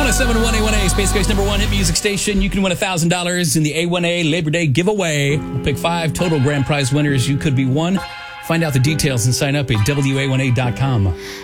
1071 A1A, Space Coast number one hit music station. You can win $1,000 in the A1A Labor Day giveaway. We'll pick 5 total grand prize winners. You could be one. Find out the details and sign up at WA1A.com.